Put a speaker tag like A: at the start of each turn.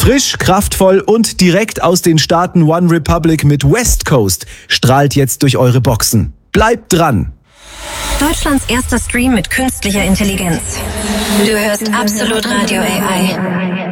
A: Frisch, kraftvoll und direkt aus den Staaten One Republic mit West Coast strahlt jetzt durch eure Boxen. Bleibt dran!
B: Deutschlands erster Stream mit künstlicher Intelligenz. Du hörst Absolut Radio AI.